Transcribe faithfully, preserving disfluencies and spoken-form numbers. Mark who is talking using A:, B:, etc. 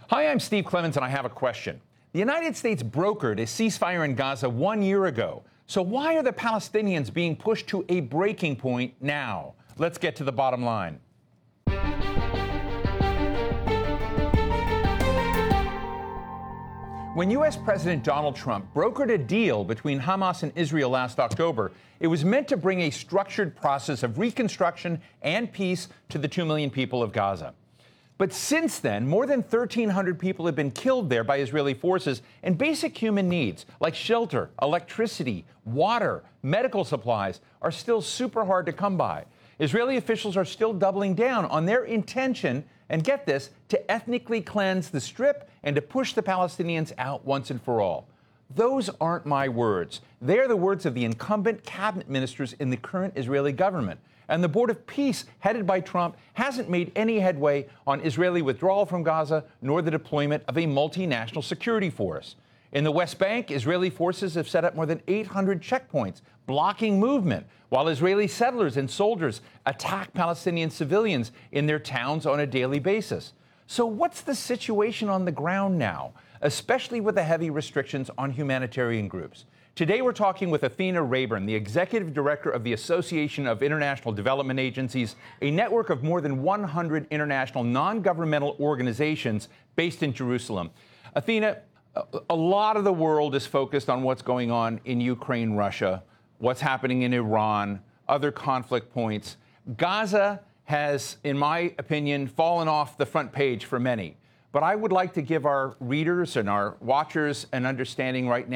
A: Hi, I'm Steve Clemons, and I have a question. The United States brokered a ceasefire in Gaza one year ago. So why are the Palestinians being pushed to a breaking point now? Let's get to the bottom line. When U S President Donald Trump brokered a deal between Hamas and Israel last October, it was meant to bring a structured process of reconstruction and peace to the two million people of Gaza. But since then, more than thirteen hundred people have been killed there by Israeli forces, and basic human needs like shelter, electricity, water, medical supplies are still super hard to come by. Israeli officials are still doubling down on their intention, and get this, to ethnically cleanse the Strip and to push the Palestinians out once and for all. Those aren't my words. They are the words of the incumbent cabinet ministers in the current Israeli government. And the Board of Peace, headed by Trump, hasn't made any headway on Israeli withdrawal from Gaza, nor the deployment of a multinational security force. In the West Bank, Israeli forces have set up more than eight hundred checkpoints, blocking movement, while Israeli settlers and soldiers attack Palestinian civilians in their towns on a daily basis. So what's the situation on the ground now, especially with the heavy restrictions on humanitarian groups? Today, we're talking with Athena Rayburn, the executive director of the Association of International Development Agencies, a network of more than one hundred international non-governmental organizations based in Jerusalem. Athena, a lot of the world is focused on what's going on in Ukraine, Russia, what's happening in Iran, other conflict points. Gaza has, in my opinion, fallen off the front page for many. But I would like to give our readers and our watchers an understanding right now